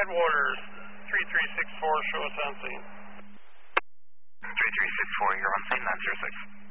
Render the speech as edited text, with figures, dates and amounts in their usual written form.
Headwaters 3364, show us on scene. 3364, you're on scene, 906.